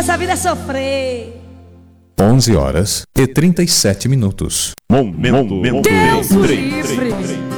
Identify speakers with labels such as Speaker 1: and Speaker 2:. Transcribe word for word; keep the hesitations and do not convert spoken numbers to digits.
Speaker 1: dessa vida é sofrer.
Speaker 2: onze horas e trinta e sete minutos.
Speaker 3: Momento, Momento
Speaker 1: Deus o livre.